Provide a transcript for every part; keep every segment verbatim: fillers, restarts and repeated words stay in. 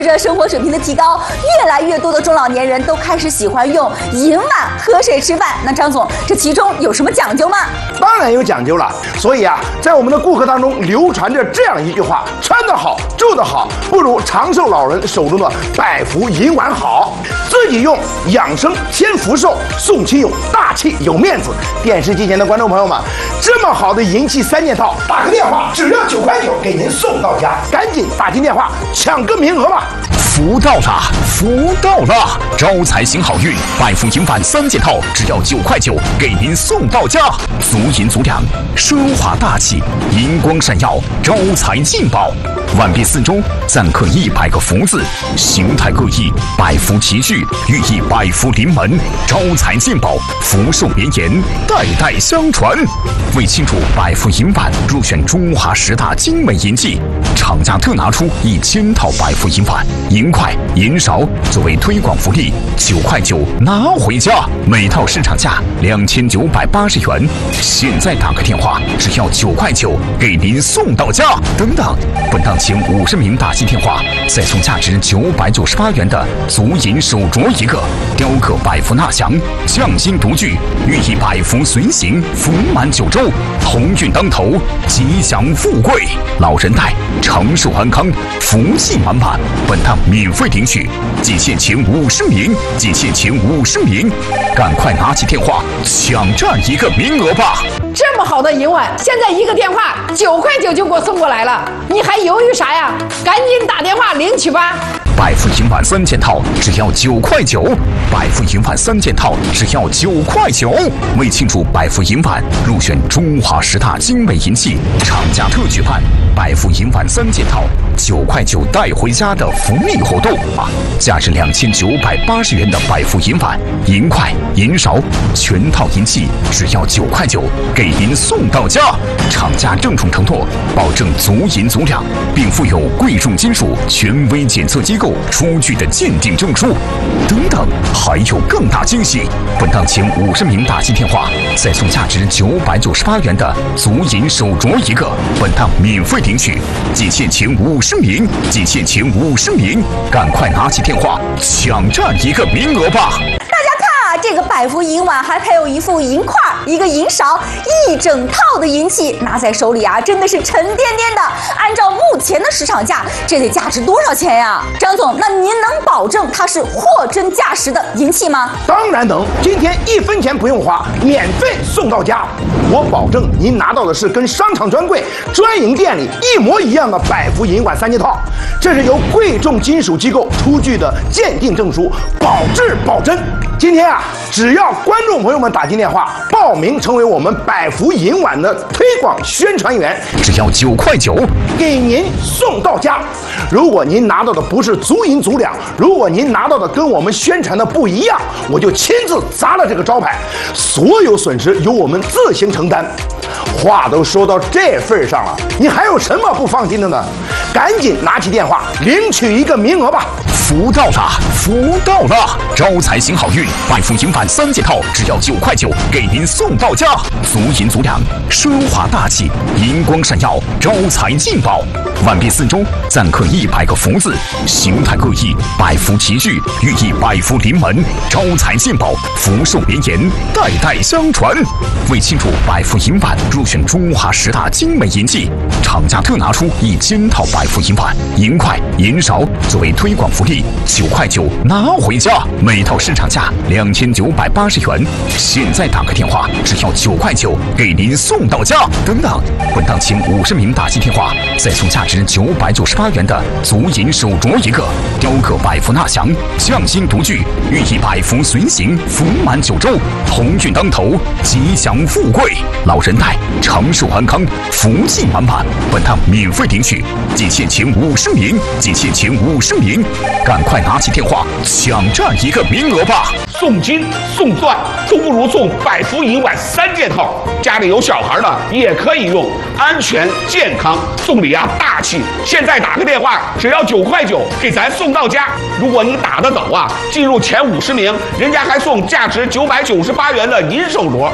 随着生活水平的提高，越来越多的中老年人都开始喜欢用银碗喝水吃饭。那张总，这其中有什么讲究吗？ 当然有讲究了。所以啊，在我们的顾客当中流传着这样一句话：穿得好，住得好，不如长寿老人手中的百福银碗好。自己用养生添福寿，送亲友大气有面子。电视机前的观众朋友们，这么好的银器三件套，打个电话只要九块九，给您送到家。赶紧打进电话抢个名额吧！ 福到了，福到了！招财行好运，百福银碗三件套，只要九块九，给您送到家。足银足两，奢华大气，银光闪耀，招财进宝。碗壁四周錾刻一百个福字，形态各异，百福齐聚，寓意百福临门，招财进宝，福寿绵延，代代相传。为庆祝百福银碗入选中华十大精美银器，厂家特拿出一千套百福银碗。银筷、银勺作为推广福利，九块九拿回家，每套市场价两千九百八十元。现在打个电话，只要九块九，给您送到家。等等，本档前五十名打进电话，再送价值九百九十八元的足银手镯一个，雕刻百福纳祥，匠心独具，寓意百福随行，福满九州，鸿运当头，吉祥富贵，老人带长寿安康，福气满满。本档免费领取，仅限前五十名，仅限前五十名，赶快拿起电话抢占一个名额吧！ 这么好的银碗，现在一个电话九块九就给我送过来了，你还犹豫啥呀？赶紧打电话领取吧！ 百福银碗三件套只要九块九，百福银碗三件套只要九块九。为庆祝百福银碗入选中华十大精美银器，厂家特举办百福银碗三件套九块九带回家的福利活动啊！价值两千九百八十元的百福银碗、银筷、银勺全套银器只要九块九，给您送到家。厂家郑重承诺，保证足银足两，并附有贵重金属权威检测机构出具的鉴定证书。等等，还有更大惊喜！本档前五十名打进电话，再送价值九百九十八元的足银手镯一个，本档免费领取，仅限前五十名，仅限前五十名，赶快拿起电话抢占一个名额吧！ 这个百福银碗还配有一副银筷、一个银勺，一整套的银器拿在手里啊，真的是沉甸甸的。按照目前的市场价，这得价值多少钱呀？张总，那您能保证它是货真价实的银器吗？ 当然能，今天一分钱不用花，免费送到家。我保证您拿到的是跟商场专柜、专营店里一模一样的百福银碗三件套，这是由贵重金属机构出具的鉴定证书，保质保真。今天啊，只要观众朋友们打进电话报名成为我们百福银碗的推广宣传员， 只要九块九， 给您送到家。如果您拿到的不是足银足两，如果您拿到的跟我们宣传的不一样，我就亲自砸了这个招牌，所有损失由我们自行承担。话都说到这份上了，你还有什么不放心的呢？赶紧拿起电话领取一个名额吧！ 福到了，福到了！招财行好运，百福银碗三件套只要九块九，给您送到家。足银足两，奢华大气，银光闪耀，招财进宝。碗壁四周錾刻一百个福字，形态各异，百福齐聚，寓意百福临门，招财进宝，福寿绵延，代代相传。为庆祝百福银碗入选中华十大精美银器，厂家特拿出一千套百福银碗、银筷、银勺作为推广福利，九块九拿回家，每套市场价两千九百八十元。现在打个电话，只要九块九，给您送到家。等等，本档前五十名打进电话，再送价值九百九十八元的足银手镯一个，雕刻百福纳祥，匠心独具，寓意百福随行，福满九州，鸿运当头，吉祥富贵，老人带长寿安康，福气满满。本档免费领取，仅限前五十名，仅限前五十名，赶快拿起电话抢占一个名额吧！ 送金送钻都不如送百福银碗三件套，家里有小孩的也可以用，安全健康，送礼啊大气。现在打个电话，只要九块九，给咱送到家。如果你打得走啊，进入前五十名，人家还送价值九百九十八元的银手镯。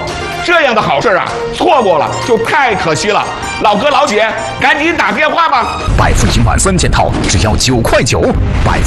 这样的好事啊，错过了就太可惜了。老哥老姐，赶紧打电话吧。 百福银碗三件套只要九块九，百。